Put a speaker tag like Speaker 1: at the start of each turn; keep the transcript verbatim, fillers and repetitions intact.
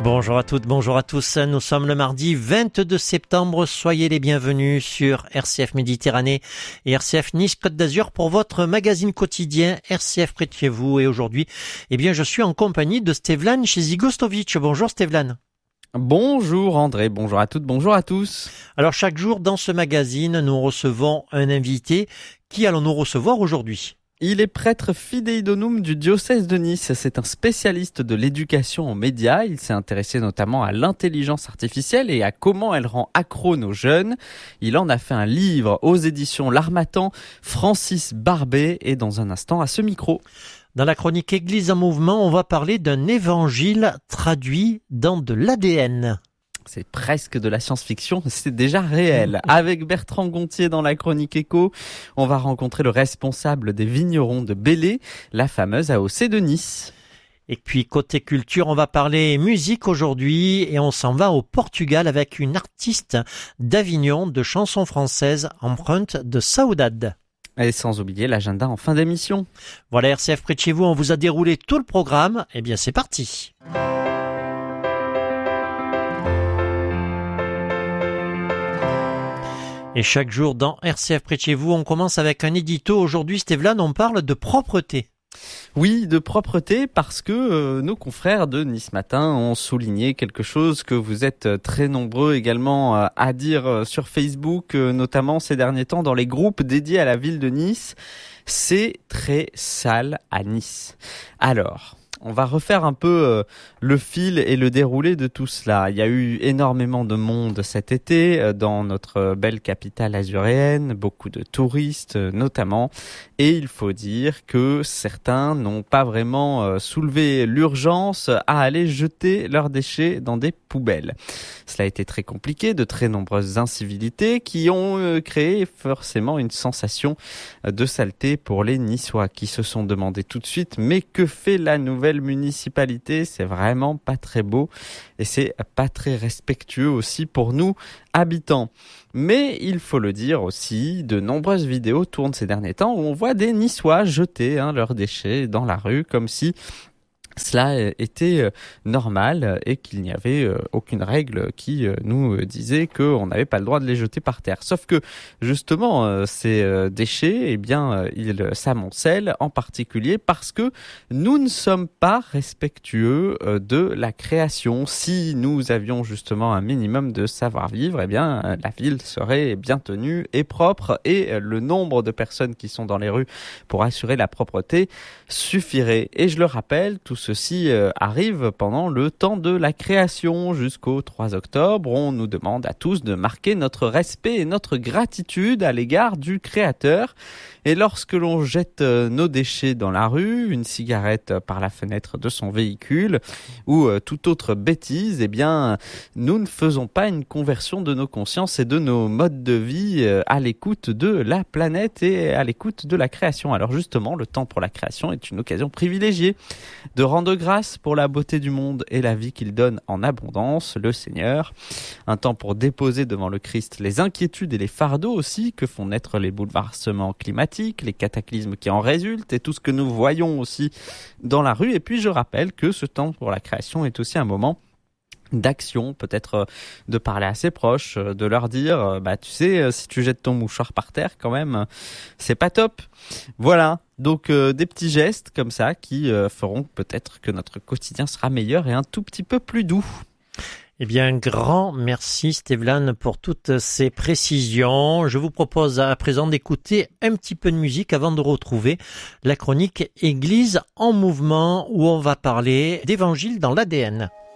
Speaker 1: Bonjour à toutes, bonjour à tous. Nous sommes le mardi vingt-deux septembre. Soyez les bienvenus sur R C F Méditerranée et R C F Nice Côte d'Azur pour votre magazine quotidien R C F près de chez vous. Et aujourd'hui, eh bien, je suis en compagnie de Stevlan Chezigostovic. Bonjour Stevlan.
Speaker 2: Bonjour André, bonjour à toutes, bonjour à tous.
Speaker 1: Alors chaque jour dans ce magazine, nous recevons un invité. Qui allons-nous recevoir aujourd'hui ?
Speaker 2: Il est prêtre fidei donum du diocèse de Nice. C'est un spécialiste de l'éducation en médias. Il s'est intéressé notamment à l'intelligence artificielle et à comment elle rend accro nos jeunes. Il en a fait un livre aux éditions L'Harmattan. Francis Barbet est dans un instant à ce micro.
Speaker 1: Dans la chronique Église en mouvement, on va parler d'un évangile traduit dans de l'A D N.
Speaker 2: C'est presque de la science-fiction, c'est déjà réel. Avec Bertrand Gontier dans la chronique Écho, on va rencontrer le responsable des vignerons de Belley, la fameuse A O C de Nice.
Speaker 1: Et puis côté culture, on va parler musique aujourd'hui et on s'en va au Portugal avec une artiste d'Avignon de chansons françaises empreinte de saudade.
Speaker 2: Et sans oublier l'agenda en fin d'émission.
Speaker 1: Voilà, R C F près de chez vous, on vous a déroulé tout le programme. Eh bien, c'est parti. Et chaque jour dans R C F près de chez vous, on commence avec un édito. Aujourd'hui, Stevlan, on parle de propreté.
Speaker 2: Oui, de propreté parce que euh, nos confrères de Nice Matin ont souligné quelque chose que vous êtes très nombreux également euh, à dire euh, sur Facebook, euh, notamment ces derniers temps dans les groupes dédiés à la ville de Nice. C'est très sale à Nice. Alors, on va refaire un peu euh, le fil et le déroulé de tout cela. Il y a eu énormément de monde cet été euh, dans notre belle capitale azuréenne, beaucoup de touristes euh, notamment. Et il faut dire que certains n'ont pas vraiment euh, soulevé l'urgence à aller jeter leurs déchets dans des poubelles. Cela a été très compliqué, de très nombreuses incivilités qui ont euh, créé forcément une sensation de saleté pour les Niçois qui se sont demandé tout de suite « Mais que fait la nouvelle municipalité, c'est vraiment pas très beau et c'est pas très respectueux aussi pour nous habitants. Mais il faut le dire aussi, de nombreuses vidéos tournent ces derniers temps où on voit des Niçois jeter hein, leurs déchets dans la rue comme si cela était normal et qu'il n'y avait aucune règle qui nous disait qu'on n'avait pas le droit de les jeter par terre. Sauf que justement ces déchets, eh bien, ils s'amoncellent en particulier parce que nous ne sommes pas respectueux de la création. Si nous avions justement un minimum de savoir-vivre, eh bien, la ville serait bien tenue et propre et le nombre de personnes qui sont dans les rues pour assurer la propreté suffirait. Et je le rappelle, tout ceci euh, arrive pendant le temps de la création jusqu'au trois octobre. On nous demande à tous de marquer notre respect et notre gratitude à l'égard du créateur. Et lorsque l'on jette euh, nos déchets dans la rue, une cigarette par la fenêtre de son véhicule ou euh, toute autre bêtise, eh bien, nous ne faisons pas une conversion de nos consciences et de nos modes de vie euh, à l'écoute de la planète et à l'écoute de la création. Alors justement, le temps pour la création est une occasion privilégiée de rendre grâce pour la beauté du monde et la vie qu'il donne en abondance, le Seigneur. Un temps pour déposer devant le Christ les inquiétudes et les fardeaux aussi que font naître les bouleversements climatiques, les cataclysmes qui en résultent et tout ce que nous voyons aussi dans la rue. Et puis je rappelle que ce temps pour la création est aussi un moment d'action, peut-être de parler à ses proches, de leur dire bah tu sais si tu jettes ton mouchoir par terre quand même c'est pas top. Voilà, donc euh, des petits gestes comme ça qui euh, feront peut-être que notre quotidien sera meilleur et un tout petit peu plus doux.
Speaker 1: Eh bien, un grand merci Stevlan pour toutes ces précisions. Je vous propose à présent d'écouter un petit peu de musique avant de retrouver la chronique Église en mouvement où on va parler d'évangile dans l'A D N.